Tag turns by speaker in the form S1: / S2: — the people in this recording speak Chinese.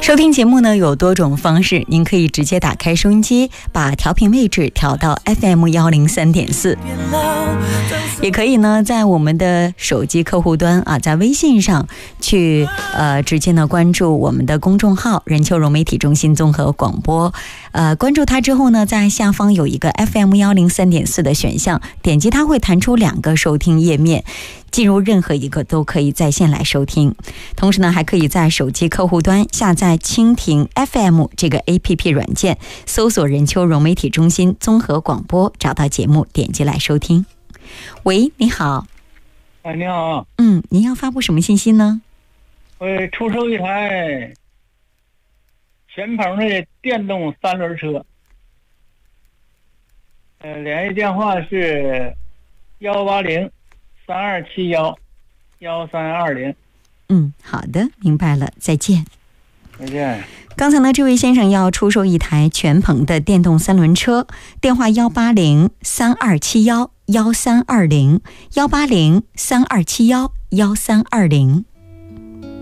S1: 收听节目呢有多种方式，您可以直接打开收音机，把调频位置调到 FM103.4，也可以呢在我们的手机客户端啊，在微信上去直接呢关注我们的公众号任秋荣媒体中心综合广播，关注它之后呢，在下方有一个 FM103.4 的选项，点击它会弹出2个收听页面，进入任何一个都可以在线来收听。同时呢，还可以在手机客户端下载蜻蜓 FM 这个 APP 软件，搜索任秋荣媒体中心综合广播，找到节目点击来收听。喂，你好。
S2: 你好。
S1: 您要发布什么信息呢？
S2: 出售一台全棚的电动3轮车。联系电话是180-3271-1320。
S1: 好的，明白了，再见。
S2: 再见。
S1: 刚才呢，这位先生要出售一台全棚的电动3轮车，电话180-3271-1320，180-3271-1320。